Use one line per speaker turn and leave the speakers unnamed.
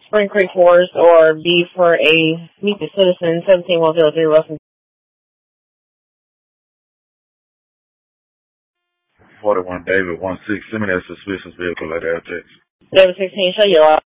Spring Creek Forest, or B for a Meet the Citizen, 17103 Russell.
41 David 16. Send me that suspicious vehicle at LJX.
David 16, show you out.